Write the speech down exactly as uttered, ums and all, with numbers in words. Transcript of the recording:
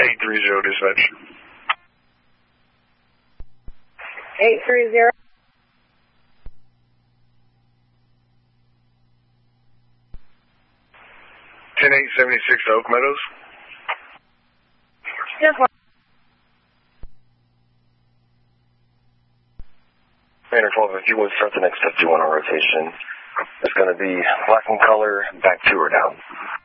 eight three zero, dispatch. eight three zero. ten eight seventy-six Oak Meadows. Yes, one. Commander twelve, if you would start the next fifty-one on rotation. It's going to be black in color, back two or down.